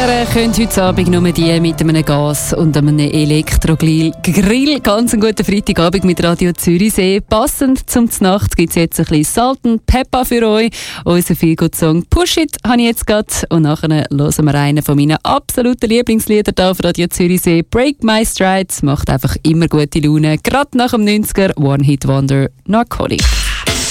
Feiern können heute Abend nur die mit einem Gas- und einem Elektrogrill. Ganz einen guten Freitagabend mit Radio Zürichsee. Passend zum Znacht gibt es jetzt ein bisschen Salt and Pepper für euch. Unser Feelgood-Song «Push It» habe ich jetzt gerade. Und nachher hören wir einen von meinen absoluten Lieblingslieder hier auf Radio Zürichsee. «Break My Strides» macht einfach immer gute Laune. Gerade nach dem 90er One-Hit-Wonder «Narcotic».